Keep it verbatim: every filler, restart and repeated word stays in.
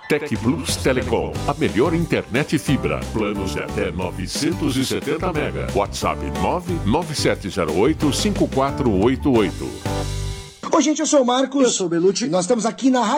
Tec Plus Telecom, a melhor internet fibra. Planos de até novecentos e setenta mega. WhatsApp nove nove sete zero oito cinco quatro oito oito. Oi, gente, eu sou o Marcos. Eu sou o Belucci. Nós estamos aqui na Rádio